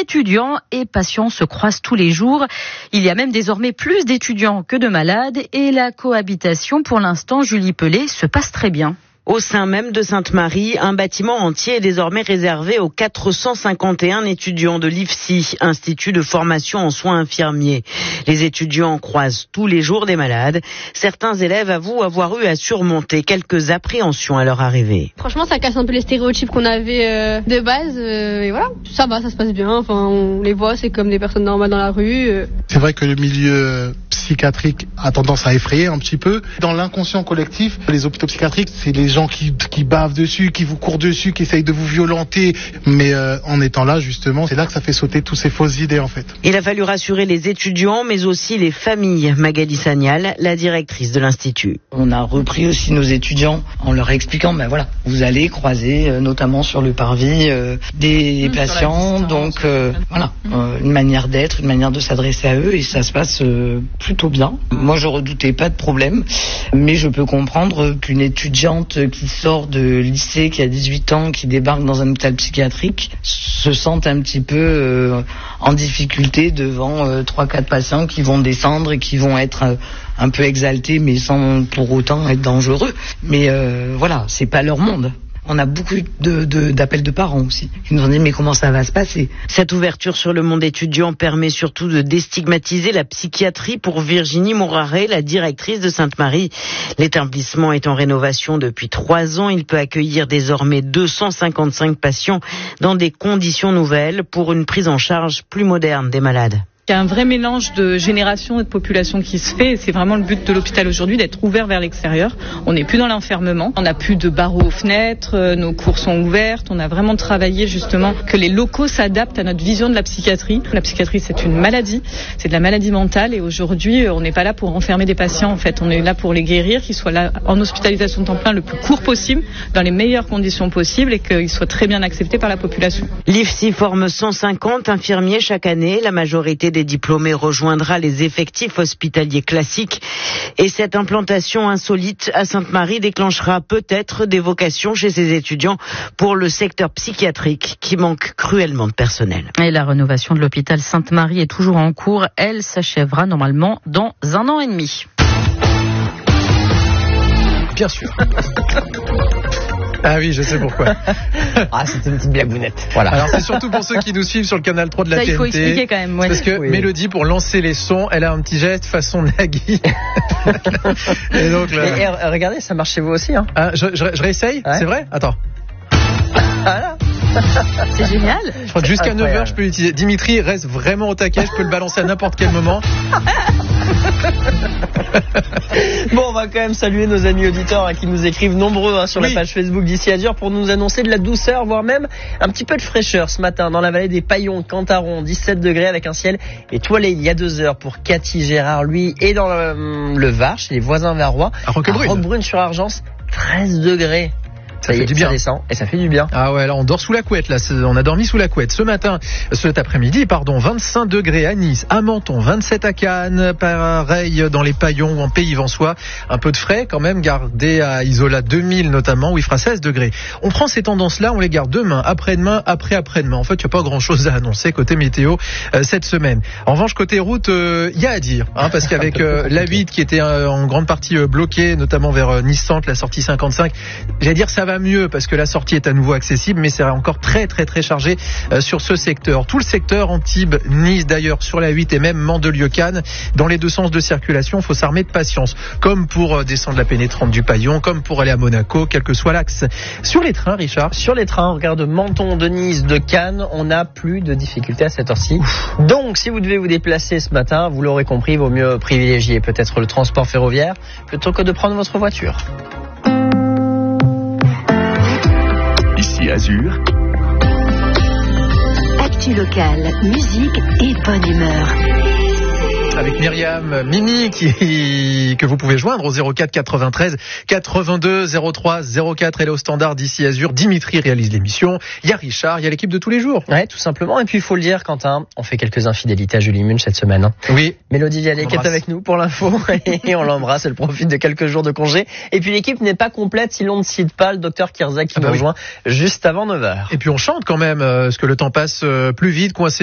étudiants et patients se croisent tous les jours. Il y a même désormais plus d'étudiants que de malades et la cohabitation, pour l'instant, Julie Pellet, se passe très bien. Au sein même de Sainte-Marie, un bâtiment entier est désormais réservé aux 451 étudiants de l'IFSI, Institut de formation en soins infirmiers. Les étudiants croisent tous les jours des malades. Certains élèves avouent avoir eu à surmonter quelques appréhensions à leur arrivée. Franchement, ça casse un peu les stéréotypes qu'on avait de base. Et voilà, ça va, ça se passe bien. Enfin, on les voit, c'est comme des personnes normales dans la rue. C'est vrai que le milieu psychiatrique a tendance à effrayer un petit peu. Dans l'inconscient collectif, les hôpitaux psychiatriques, c'est les gens qui bavent dessus, qui vous courent dessus, qui essayent de vous violenter. Mais en étant là, justement, c'est là que ça fait sauter toutes ces fausses idées, en fait. Il a fallu rassurer les étudiants, mais aussi les familles. Magali Sagnal, la directrice de l'Institut. On a repris aussi nos étudiants en leur expliquant, vous allez croiser, notamment sur le parvis, des patients. Donc, une manière d'être, une manière de s'adresser à eux, et ça se passe plutôt bien. Moi, je redoutais pas de problème, mais je peux comprendre qu'une étudiante qui sort de lycée, qui a 18 ans, qui débarque dans un hôpital psychiatrique, se sente un petit peu en difficulté devant 3-4 patients qui vont descendre et qui vont être un peu exaltés, mais sans pour autant être dangereux. Mais c'est pas leur monde. On a beaucoup d'appels de parents aussi, qui nous ont dit mais comment ça va se passer. Cette ouverture sur le monde étudiant permet surtout de déstigmatiser la psychiatrie pour Virginie Mouraret, la directrice de Sainte-Marie. L'établissement est en rénovation depuis 3 ans. Il peut accueillir désormais 255 patients dans des conditions nouvelles pour une prise en charge plus moderne des malades. Il y a un vrai mélange de génération et de population qui se fait, et c'est vraiment le but de l'hôpital aujourd'hui, d'être ouvert vers l'extérieur. On n'est plus dans l'enfermement, on n'a plus de barreaux aux fenêtres, nos cours sont ouvertes, on a vraiment travaillé justement que les locaux s'adaptent à notre vision de la psychiatrie. La psychiatrie, c'est une maladie, c'est de la maladie mentale, et aujourd'hui on n'est pas là pour enfermer des patients, en fait on est là pour les guérir, qu'ils soient là en hospitalisation de temps plein le plus court possible, dans les meilleures conditions possibles, et qu'ils soient très bien acceptés par la population. L'IFSI forme 150 infirmiers chaque année, la majorité des diplômés rejoindra les effectifs hospitaliers classiques, et cette implantation insolite à Sainte-Marie déclenchera peut-être des vocations chez ces étudiants pour le secteur psychiatrique qui manque cruellement de personnel. Et la rénovation de l'hôpital Sainte-Marie est toujours en cours. Elle s'achèvera normalement dans 1 an et demi. Bien sûr. Ah oui, je sais pourquoi. C'était une petite blagounette. Voilà. Alors c'est surtout pour ceux qui nous suivent sur le canal 3 de la TNT. Il faut expliquer quand même. Ouais. Parce que Mélodie, pour lancer les sons, elle a un petit geste façon Nagui. Et donc regardez, ça marche chez vous aussi. Hein. Ah, je réessaye, ouais. C'est vrai ? Attends. Voilà. C'est génial. Je crois que jusqu'à 9h, je peux l'utiliser. Dimitri reste vraiment au taquet, je peux le balancer à n'importe quel moment. Bon, on va quand même saluer nos amis auditeurs qui nous écrivent nombreux sur la page Facebook d'Ici Azur pour nous annoncer de la douceur, voire même un petit peu de fraîcheur ce matin dans la vallée des Paillons, Cantaron, 17 degrés avec un ciel étoilé il y a 2 heures pour Cathy Gérard, lui, et dans le Var, chez les voisins varois, à Roquebrune sur Argence, 13 degrés. Ça fait du bien. Ça descend et ça fait du bien. Ah ouais, là on dort sous la couette, là on a dormi sous la couette. Cet après-midi, 25 degrés à Nice, à Menton, 27 à Cannes, pareil dans les Paillons ou en Pays Vensois. Un peu de frais quand même, gardé à Isola 2000 notamment, où il fera 16 degrés. On prend ces tendances-là, on les garde demain, après-demain, après-après-demain. En fait, il n'y a pas grand-chose à annoncer côté météo cette semaine. En revanche, côté route, il y a à dire, parce qu'avec l'A8 qui était en grande partie bloquée, notamment vers Nice-Centre, la sortie 55, j'allais dire ça va mieux parce que la sortie est à nouveau accessible, mais c'est encore très très très chargé sur ce secteur. Tout le secteur Antibes, Nice d'ailleurs sur la 8 et même Mandelieu-Cannes, dans les 2 sens de circulation, il faut s'armer de patience, comme pour descendre la pénétrante du Paillon, comme pour aller à Monaco, quel que soit l'axe. Sur les trains, Richard ? Sur les trains, on regarde Menton, de Nice, de Cannes, on n'a plus de difficultés à cette heure-ci. Donc si vous devez vous déplacer ce matin, vous l'aurez compris, il vaut mieux privilégier peut-être le transport ferroviaire plutôt que de prendre votre voiture. Ici Azur. Actu locale, musique et bonne humeur. Avec Myriam, Mimi, que vous pouvez joindre au 04 93 82 03 04. Elle est au standard d'Ici Azur. Dimitri réalise l'émission. Il y a Richard, il y a l'équipe de tous les jours. Ouais, tout simplement. Et puis il faut le dire, Quentin, on fait quelques infidélités à Julie Munch cette semaine. Oui. Mélodie Viallet qui est avec nous pour l'info et on l'embrasse. Elle profite de quelques jours de congé. Et puis l'équipe n'est pas complète si l'on ne cite pas le docteur Kirzak qui nous rejoint juste avant 9h. Et puis on chante quand même, parce que le temps passe plus vite, coincé